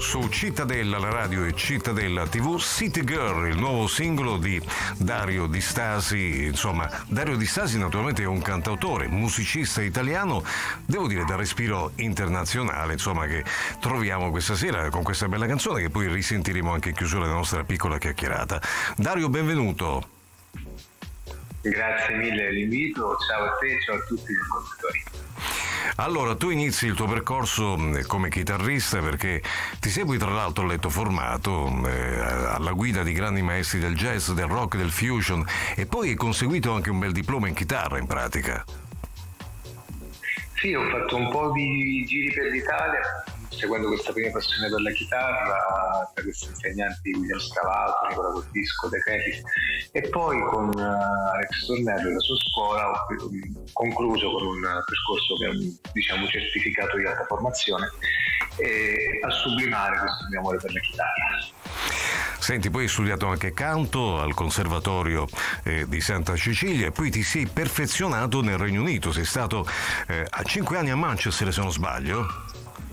su Cittadella, la radio e Cittadella TV, City Girl, il nuovo singolo di Dario Di Stasi. Insomma, Dario Di Stasi naturalmente è un cantautore, musicista italiano, devo dire da respiro internazionale, insomma, che troviamo questa sera con questa bella canzone che poi risentiremo anche in chiusura della nostra piccola chiacchierata. Dario, benvenuto. Grazie mille dell'invito, ciao a te, ciao a tutti gli ascoltatori. Allora, tu inizi il tuo percorso come chitarrista perché ti segui, tra l'altro, ho letto, formato alla guida di grandi maestri del jazz, del rock, del fusion, e poi hai conseguito anche un bel diploma in chitarra in pratica. Sì, ho fatto un po' di giri per l'Italia seguendo questa prima passione per la chitarra, per questi insegnanti William Scavato, Nicola Cordisco, De Cretis, e poi con Alex Tornello e la sua scuola ho concluso con un percorso che è un certificato di alta formazione a sublimare questo mio amore per la chitarra. Senti, poi hai studiato anche canto al Conservatorio di Santa Cecilia e poi ti sei perfezionato nel Regno Unito, sei stato a 5 anni a Manchester, se non sbaglio.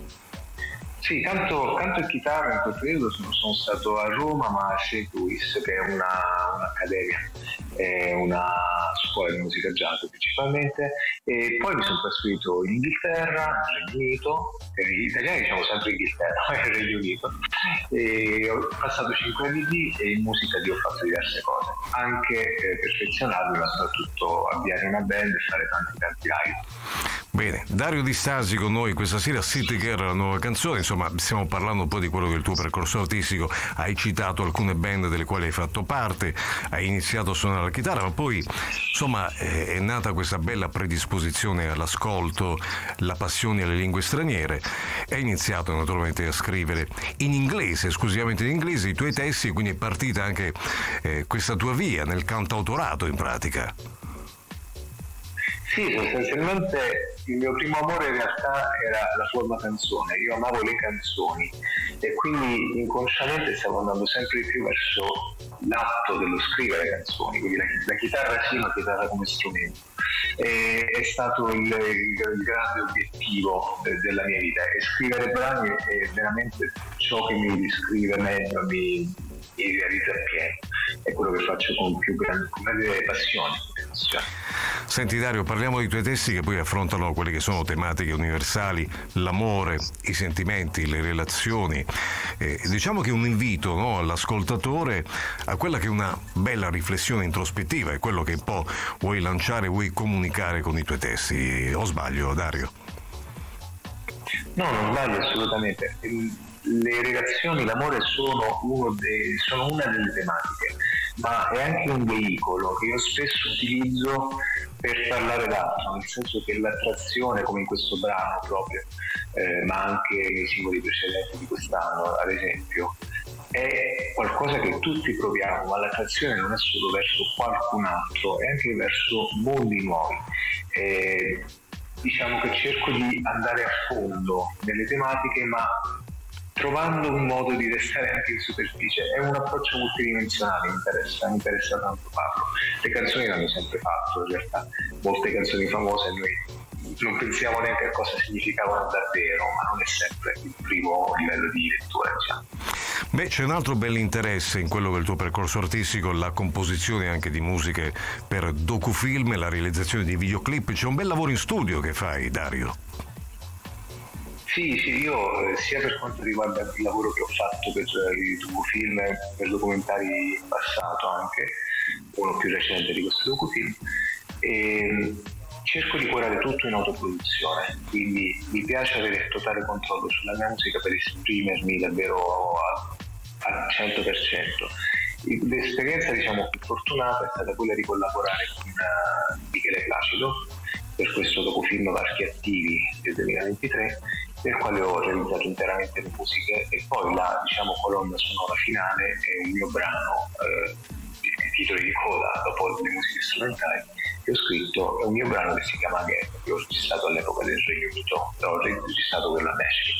Sì, canto e chitarra in quel periodo sono stato a Roma, ma a St. Louis, che è un'accademia, è una scuola di musica jazz principalmente, e poi mi sono trasferito in Inghilterra, nel Regno Unito, gli italiani diciamo sempre Inghilterra, ma nel Regno Unito, e ho passato 5 anni lì e in musica lì ho fatto diverse cose, anche perfezionarmi, ma soprattutto avviare una band e fare tanti live. Bene, Dario Di Stasi con noi questa sera, City Girl, la nuova canzone. Insomma, stiamo parlando un po' di quello che è il tuo percorso artistico. Hai citato alcune band delle quali hai fatto parte, hai iniziato a suonare la chitarra, ma poi insomma è nata questa bella predisposizione all'ascolto, la passione alle lingue straniere, e hai iniziato naturalmente a scrivere in inglese, esclusivamente in inglese, i tuoi testi, e quindi è partita anche questa tua via nel cantautorato in pratica. Sì, sostanzialmente il mio primo amore in realtà era la forma canzone, io amavo le canzoni e quindi inconsciamente stavo andando sempre di più verso l'atto dello scrivere canzoni, quindi la chitarra sì, ma chitarra come strumento. È stato il grande obiettivo della mia vita, e scrivere brani è veramente ciò che mi descrive meglio, mi realizza appieno, è quello che faccio con grande passione. Senti Dario, parliamo dei tuoi testi che poi affrontano quelle che sono tematiche universali, l'amore, i sentimenti, le relazioni. Diciamo che è un invito, no, all'ascoltatore a quella che è una bella riflessione introspettiva, è quello che un po' vuoi lanciare, vuoi comunicare con i tuoi testi. O sbaglio, Dario? No, non sbaglio assolutamente. Le relazioni, l'amore sono una delle tematiche, ma è anche un veicolo che io spesso utilizzo per parlare d'altro, nel senso che l'attrazione, come in questo brano proprio, ma anche nei singoli precedenti di quest'anno, ad esempio, è qualcosa che tutti proviamo, ma l'attrazione non è solo verso qualcun altro, è anche verso mondi nuovi. Diciamo che cerco di andare a fondo nelle tematiche, ma trovando un modo di restare anche in superficie. È un approccio multidimensionale, mi interessa tanto farlo. Le canzoni l'hanno sempre fatto, in realtà molte canzoni famose noi non pensiamo neanche a cosa significavano davvero, ma non è sempre il primo livello di lettura, diciamo. Beh, c'è un altro bell'interesse in quello che è il tuo percorso artistico, la composizione anche di musiche per docufilm, la realizzazione di videoclip. C'è un bel lavoro in studio che fai, Dario. Sì, io sia per quanto riguarda il lavoro che ho fatto per i docufilm, per documentari in passato anche, uno più recente di questo docufilm, e cerco di curare tutto in autoproduzione, quindi mi piace avere il totale controllo sulla mia musica per esprimermi davvero al 100%. L'esperienza diciamo più fortunata è stata quella di collaborare con Michele Placido per questo docufilm Varchi Attivi del 2023, del quale ho realizzato interamente le musiche, e poi la colonna sonora finale è un mio brano di titoli di coda dopo le musiche strumentali che ho scritto, è un mio brano che si chiama Again, che ho registrato all'epoca del Regno Unito, l'ho registrato per la Nashville.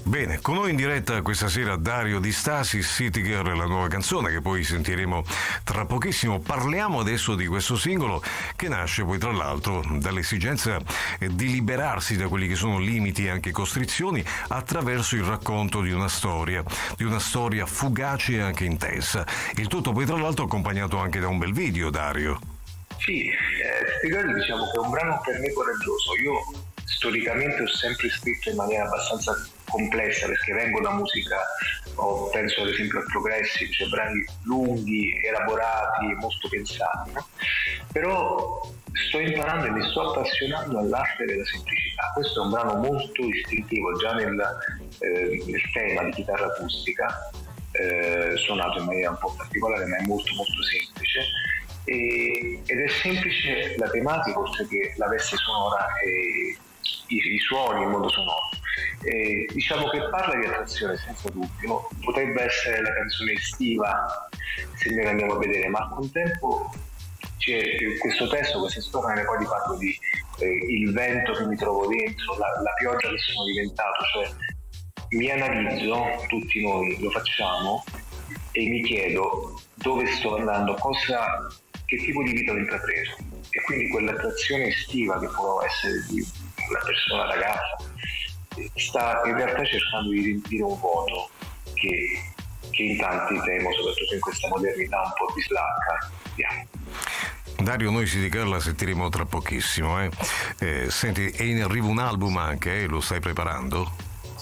Bene, con noi in diretta questa sera Dario Di Stasi, City Girl, la nuova canzone che poi sentiremo tra pochissimo. Parliamo adesso di questo singolo che nasce poi tra l'altro dall'esigenza di liberarsi da quelli che sono limiti e anche costrizioni attraverso il racconto di una storia fugace e anche intensa. Il tutto poi tra l'altro accompagnato anche da un bel video, Dario. Sì, City Girl diciamo che è un brano per me coraggioso. Io storicamente ho sempre scritto in maniera abbastanza complessa perché vengo da musica, penso ad esempio al progressive, cioè brani lunghi, elaborati, molto pensati, no? Però sto imparando e mi sto appassionando all'arte della semplicità. Questo è un brano molto istintivo già nel tema di chitarra acustica, suonato in maniera un po' particolare ma è molto molto semplice, ed è semplice la tematica oltre che la veste sonora e i suoni, il mondo sonoro. Diciamo che parla di attrazione senza dubbio, potrebbe essere la canzone estiva se noi andiamo a vedere, ma al contempo c'è questo testo, queste storie nelle quali parlo di il vento che mi trovo dentro, la pioggia che sono diventato, cioè mi analizzo, tutti noi lo facciamo, e mi chiedo dove sto andando, che tipo di vita ho intrapreso, e quindi quell'attrazione estiva che può essere di una persona, ragazza, sta in realtà cercando di riempire un vuoto che in tanti temo, soprattutto in questa modernità un po' bislacca. Dario, noi City Girl la sentiremo tra pochissimo. Senti, è in arrivo un album anche, lo stai preparando?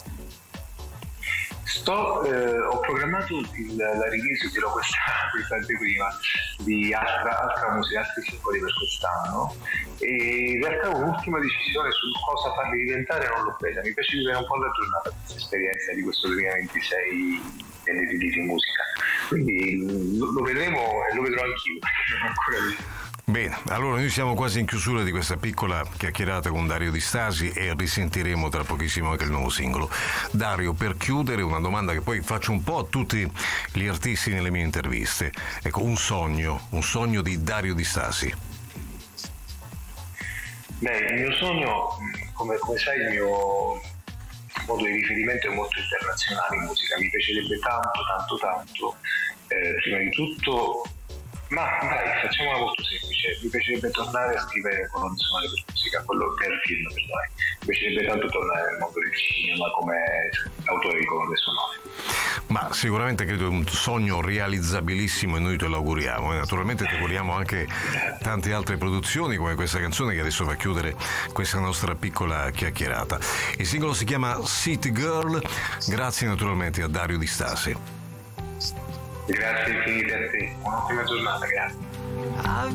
Ho programmato la release, dirò questa anteprima, di altra musica, altri singoli per quest'anno, e in realtà un'ultima decisione su cosa farli diventare non l'ho presa. Mi piace vivere un po' la giornata, questa esperienza di questo 2026 delle release in musica, quindi lo vedremo e lo vedrò anch'io, perché non ho ancora visto. Bene, allora noi siamo quasi in chiusura di questa piccola chiacchierata con Dario Di Stasi e risentiremo tra pochissimo anche il nuovo singolo. Dario, per chiudere una domanda che poi faccio un po' a tutti gli artisti nelle mie interviste. Ecco, un sogno di Dario Di Stasi. Beh, il mio sogno, come sai, il mio modo di riferimento è molto internazionale in musica. Mi piacerebbe tanto, prima di tutto, ma dai, facciamola molto semplice. Mi piacerebbe tornare a scrivere colonne sonore per musica, per film, perdone. Mi piacerebbe tanto tornare nel mondo del cinema come autore di colonne sonore. Ma sicuramente credo è un sogno realizzabilissimo e noi te lo auguriamo. Naturalmente ti auguriamo anche tante altre produzioni come questa canzone che adesso va a chiudere questa nostra piccola chiacchierata. Il singolo si chiama City Girl. Grazie naturalmente a Dario Di Stasi. Grazie infinite a te, un'ottima giornata, grazie.